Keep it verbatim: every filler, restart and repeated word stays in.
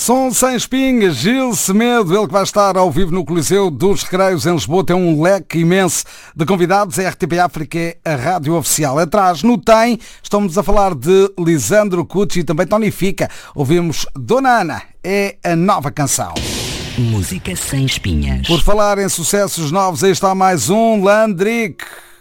Som sem espinhas, Gil Semedo, ele que vai estar ao vivo no Coliseu dos Recreios em Lisboa, tem um leque imenso de convidados. A R T P África é a rádio oficial. Atrás, no Tem, estamos a falar de Lisandro Cucci e também Tony Fica. Ouvimos Dona Ana, é a nova canção. Música sem espinhas. Por falar em sucessos novos, aí está mais um Landrick.